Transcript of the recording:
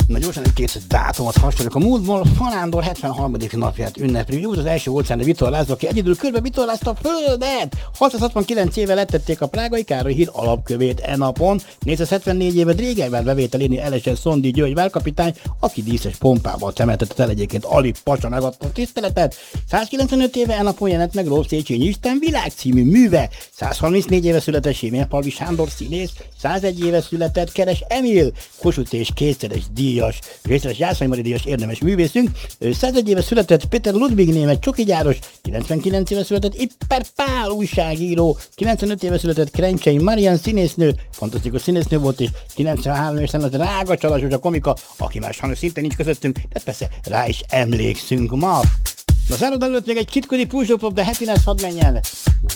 Na gyorsan egy-két dátumot hasonlók. A múltból Fanándor 73. napját ünnepli. Úgy az első óceáni vitorlázó, aki egyedül körbe vitorlázta a Földet. 669 éve lettették a prágai Károly híd alapkövét e napon. 474 éve Drégervár bevételénél elesett Szondi György várkapitány, aki díszes pompával temetette el, egyébként Alip pasa megadta a tiszteletet. 195 éve e napon jelent meg Rolf Széchenyi Isten világ című műve. 134 éve született Sémélypalvi Sándor színész. 101 éve született Keres Emil, Kossuth és kétszeres díjas, részletes Jászai Mari díjas érdemes művészünk. 101 éve született Peter Ludwig német csokigyáros, 99 éve született Ipper Pál újságíró, 95 éve született Krencsei Marian színésznő, fantasztikus színésznő volt, és 93 éves született Rága Csala Zsuzsa komika, aki már sajnos szinte nincs közöttünk, de persze rá is emlékszünk ma. Na zárod előtt még egy Kid Cudi Push Up of the Happiness, hadd menjen!